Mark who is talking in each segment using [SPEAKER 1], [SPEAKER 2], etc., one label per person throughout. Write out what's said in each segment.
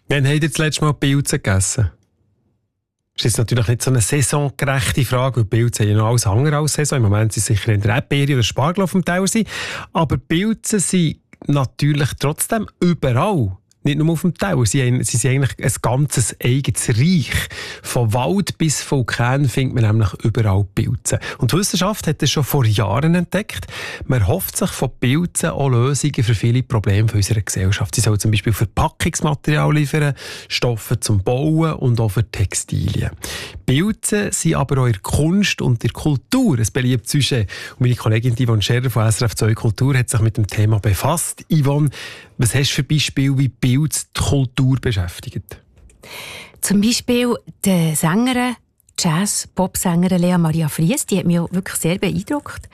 [SPEAKER 1] Wann habt ihr das letzte Mal Pilze gegessen? Das ist jetzt natürlich nicht so eine saisongerechte Frage, weil Pilze haben ja noch alles andere als Saison. Im Moment sind sicher in der Erdbeere oder Spargel auf dem Teller. Aber Pilze sind natürlich trotzdem überall. Nicht nur auf dem Teller. Sie sind eigentlich ein ganzes eigenes Reich. Von Wald bis Vulkan findet man nämlich überall Pilze. Und die Wissenschaft hat das schon vor Jahren entdeckt. Man hofft sich von Pilzen auch Lösungen für viele Probleme unserer Gesellschaft. Sie sollen zum Beispiel Verpackungsmaterial liefern, Stoffe zum Bauen und auch für Textilien. Pilze sind aber auch in der Kunst und in der Kultur ein beliebtes Sujet. Und meine Kollegin Yvonne Scherrer von SRF 2 Kultur hat sich mit dem Thema befasst. Yvonne, was hast du für Beispiele, wie Pilze die Kultur beschäftigt?
[SPEAKER 2] Zum Beispiel die Sängerin, Jazz-Pop-Sängerin Lea Maria Fries, die hat mich wirklich sehr beeindruckt.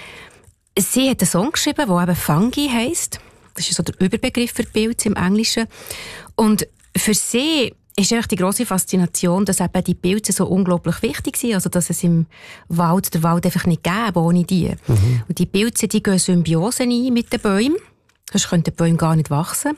[SPEAKER 2] Sie hat einen Song geschrieben, der eben Fungi heisst. Das ist so der Überbegriff für Pilze im Englischen. Und für sie ist eigentlich die grosse Faszination, dass eben die Pilze so unglaublich wichtig sind, also dass es im Wald, der Wald einfach nicht gäbe ohne die. Und die Pilze, die gehen Symbiose ein mit den Bäumen. Sonst könnten die Bäume gar nicht wachsen.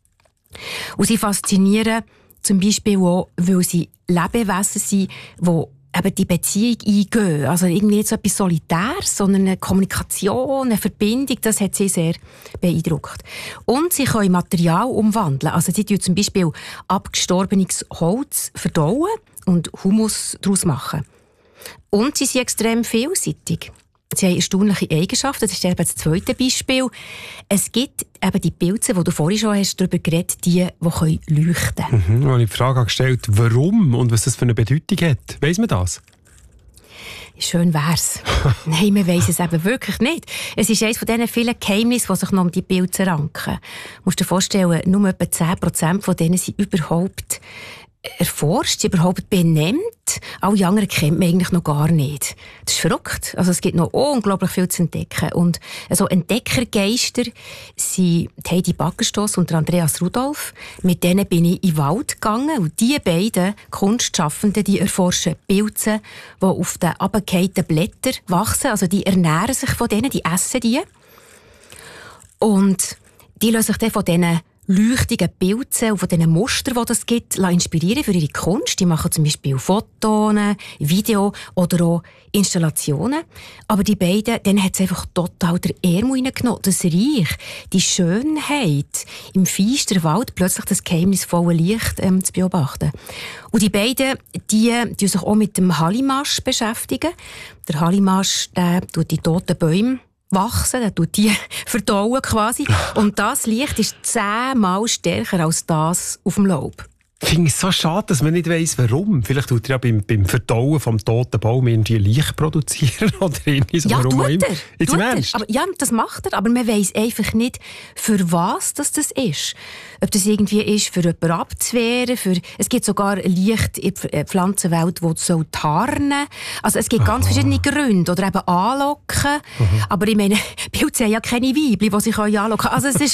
[SPEAKER 2] Und sie faszinieren zum Beispiel auch, weil sie Lebewesen sind, die eben die Beziehung eingehen. Also irgendwie nicht so etwas Solitäres, sondern eine Kommunikation, eine Verbindung, das hat sie sehr beeindruckt. Und sie können Material umwandeln. Also sie tun zum Beispiel abgestorbenes Holz verdauen und Humus daraus machen. Und sie sind extrem vielseitig. Sie haben erstaunliche Eigenschaften. Das ist eben das zweite Beispiel. Es gibt eben die Pilze, die du vorhin schon hast darüber geredet, die leuchten können.
[SPEAKER 1] Ich habe die Frage gestellt, warum und was das für eine Bedeutung hat. Weiss man das?
[SPEAKER 2] Schön wär's. Nein, man weiss es eben wirklich nicht. Es ist eines von diesen vielen Geheimnissen, die sich noch um die Pilze ranken. Du musst dir vorstellen, nur etwa 10% von denen sind überhaupt erforscht, überhaupt benennt. Alle anderen kennt man eigentlich noch gar nicht. Das ist verrückt. Also es gibt noch unglaublich viel zu entdecken. Und so Entdeckergeister sind Heidi Backerstoss und Andreas Rudolph. Mit denen bin ich in den Wald gegangen. Und die beiden Kunstschaffenden, die erforschen Pilze, die auf den runtergefallenen Blättern wachsen. Also die ernähren sich von denen, die essen die. Und die lassen sich dann von diesen leuchtigen Pilze und von diesen Mustern, die es gibt, inspirieren für ihre Kunst. Die machen zum Beispiel Fotos, Video oder auch Installationen. Aber die beiden, denen hat es einfach total der Ärmel reingenommen. Das Reich, die Schönheit im feinsten Wald, plötzlich das geheimnisvolle Licht zu beobachten. Und die beiden, die sich auch mit dem Hallimasch beschäftigen. Der Hallimasch, der tut die toten Bäume wachsen, der tut die verdauen quasi. Und das Licht ist 10-mal stärker als das auf dem Laub.
[SPEAKER 1] Ich finde es so schade, dass man nicht weiss, warum. Vielleicht tut er ja beim Verdauen vom toten Baum irgendwie Licht produzieren oder irgendwie so.
[SPEAKER 2] Ja,
[SPEAKER 1] warum
[SPEAKER 2] tut er.
[SPEAKER 1] Jetzt im Ernst?
[SPEAKER 2] Aber, ja, das macht er, aber man weiss einfach nicht, für was das ist. Ob das irgendwie ist, für jemanden abzuwehren, es gibt sogar Licht in der Pflanzenwelt, das so tarnen. Also es gibt ganz verschiedene Gründe. Oder eben anlocken. Aber ich meine, Pilze haben ja keine Weibchen, die sich anlocken können. Also es ist...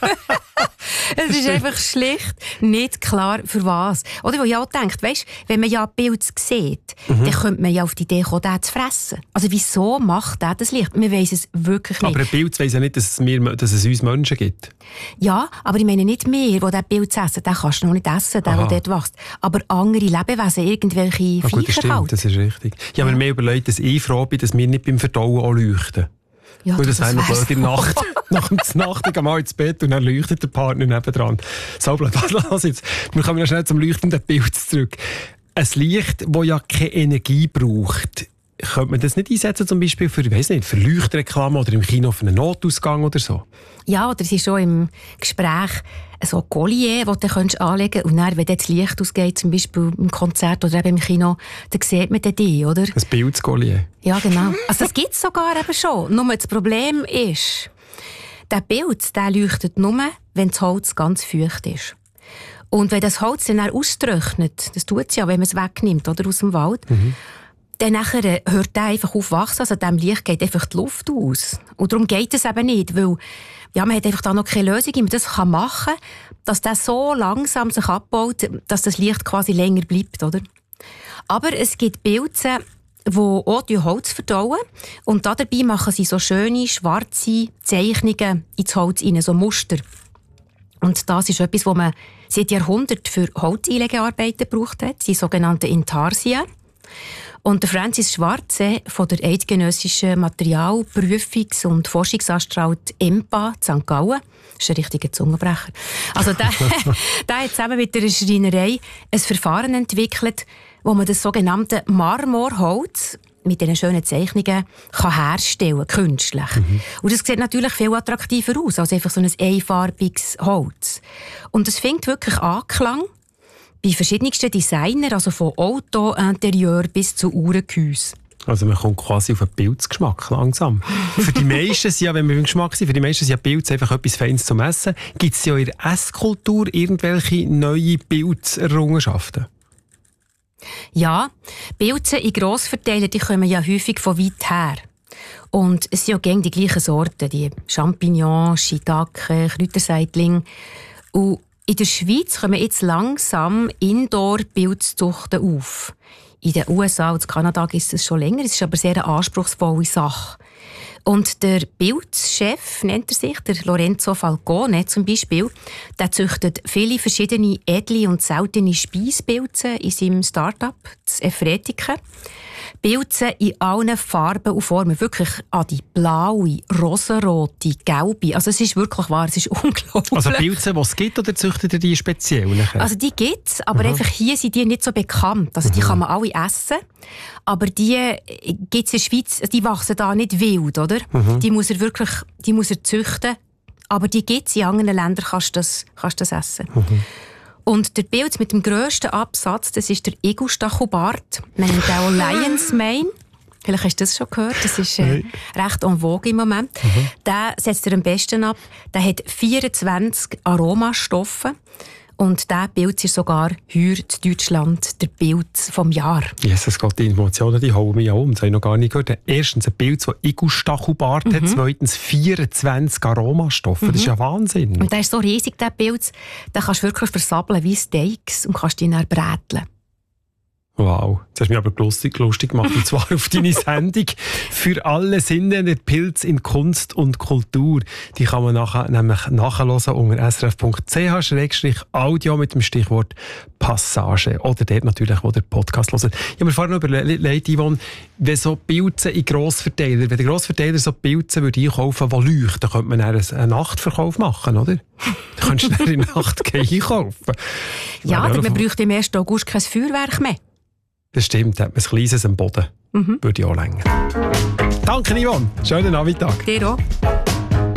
[SPEAKER 2] Es ist einfach schlicht nicht klar, für was. Oder wo ich auch denke, weisst, wenn man ja Pilze sieht, dann könnte man ja auf die Idee kommen, den zu fressen. Also wieso macht der das Licht? Man weiss es wirklich nicht.
[SPEAKER 1] Aber ein Pilz weiss ja nicht, dass es uns Menschen gibt.
[SPEAKER 2] Ja, aber ich meine nicht wir, die diesen Pilz essen. Den kannst du noch nicht essen, der dort wächst. Aber andere Lebewesen, irgendwelche Viecher
[SPEAKER 1] gut, das stimmt,
[SPEAKER 2] halt.
[SPEAKER 1] Das ist richtig. Ich habe mir mehr überlegt, dass ich froh bin, dass wir nicht beim Verdauen auch leuchten.
[SPEAKER 2] Ja,
[SPEAKER 1] weil das haben wir blöd in der Nacht. Nach der Nacht gehen wir ins Bett und dann leuchtet der Partner nebendran. So blöd. Also jetzt. Wir kommen ja schnell zum leuchtenden Bild zurück. Ein Licht, das ja keine Energie braucht. Könnte man das nicht einsetzen, zum Beispiel für, ich weiss nicht, für Leuchtreklame oder im Kino für einen Notausgang oder so?
[SPEAKER 2] Ja, oder es ist schon im Gespräch so ein Collier, das du anlegen kannst. Und dann, wenn das Licht ausgeht, zum Beispiel im Konzert oder eben im Kino, dann sieht man die, oder?
[SPEAKER 1] Ein Pilzcollier.
[SPEAKER 2] Ja, genau. Also das gibt es sogar eben schon. Nur das Problem ist, der Pilz, der leuchtet nur, wenn das Holz ganz feucht ist. Und wenn das Holz dann austrocknet, das tut es ja, wenn man es wegnimmt, oder, aus dem Wald, dann nachher hört der einfach auf wachsen, also dem Licht geht einfach die Luft aus. Und darum geht es eben nicht, weil ja, man hat einfach da noch keine Lösung, wie man das machen kann, dass der so langsam sich abbaut, dass das Licht quasi länger bleibt, oder? Aber es gibt Pilze, die auch Holz verdauen und dabei machen sie so schöne, schwarze Zeichnungen ins Holz rein, so Muster. Und das ist etwas, was man seit Jahrhunderten für Holzeinlegearbeiten gebraucht hat, die sogenannten Intarsien. Und der Francis Schwarze von der Eidgenössischen Materialprüfungs- und Forschungsanstalt EMPA in St. Gallen, das ist ein richtiger Zungenbrecher. Also der hat zusammen mit der Schreinerei ein Verfahren entwickelt, wo man das sogenannte Marmorholz mit diesen schönen Zeichnungen kann herstellen, künstlich. Und das sieht natürlich viel attraktiver aus als einfach so ein einfarbiges Holz. Und es findet wirklich Anklang bei verschiedensten Designern, also von Auto, Interieur bis zu Uhrengehäuse.
[SPEAKER 1] Also man kommt quasi auf einen Pilzgeschmack langsam. Für die meisten sind ja, wenn wir beim Geschmack sind, für die meisten sind ja Pilze einfach etwas Feines zum Essen. Gibt es ja in der Esskultur irgendwelche neue Pilzerrungenschaften?
[SPEAKER 2] Ja, Pilze in Grossverteiler, die kommen ja häufig von weit her. Und es sind ja gängig die gleichen Sorten, die Champignons, Shiitake, Kräuterseitling. Und in der Schweiz kommen jetzt langsam Indoor-Pilzzuchten auf. In den USA und in Kanada ist es schon länger, es ist aber sehr eine anspruchsvolle Sache. Und der Pilzchef, nennt er sich, der Lorenzo Falcone zum Beispiel, der züchtet viele verschiedene edle und seltene Speispilze in seinem Start-up, das Efretiken. Pilze in allen Farben und Formen, wirklich an die blaue, rosarote, gelbe. Also es ist wirklich wahr, es ist unglaublich.
[SPEAKER 1] Also Pilze, die es gibt, oder züchtet ihr die speziell?
[SPEAKER 2] Also die gibt es, aber einfach hier sind die nicht so bekannt. Also die kann man alle essen, aber die gibt es in der Schweiz, die wachsen da nicht wild, oder? Die muss er züchten, aber die gibt es in anderen Ländern, kannst du das essen. Und der Pilz mit dem grössten Absatz, das ist der Igelstachelbart. Man nennt auch Lion's Mane. Vielleicht hast du das schon gehört. Das ist recht en vogue im Moment. Der setzt er am besten ab. Der hat 24 Aromastoffe. Und dieser Pilz ist sogar heuer in Deutschland der Pilz vom Jahr.
[SPEAKER 1] Jesus Gott, die Informationen, die hauen mich um. Das habe ich noch gar nicht gehört. Erstens ein Pilz, der Igelstachelbart hat. Zweitens 24 Aromastoffe. Das ist ja Wahnsinn.
[SPEAKER 2] Und der ist so riesig, der Pilz. Den kannst du wirklich versabbeln wie Steaks und kannst ihn dann bräteln.
[SPEAKER 1] Wow, das hast du mich aber lustig gemacht, und zwar auf deine Sendung «Für alle Sinne der Pilz in Kunst und Kultur». Die kann man nämlich nachhören unter srf.ch/audio mit dem Stichwort «Passage». Oder dort natürlich, wo der Podcast hört. Ich habe mir vorhin noch überlegt, Yvonne, wenn so Pilze in Grossverteiler, wenn der Grossverteiler so Pilze würde einkaufen, die leuchten, dann könnte man dann einen Nachtverkauf machen, oder? Dann könntest du dann in der Nacht einkaufen.
[SPEAKER 2] Ja, aber man bräuchte im 1. August kein Feuerwerk mehr.
[SPEAKER 1] Das stimmt, hat man ein kleines am Boden. Würde ich auch länger. Danke, Yvonne. Schönen Nachmittag.
[SPEAKER 2] Dir auch.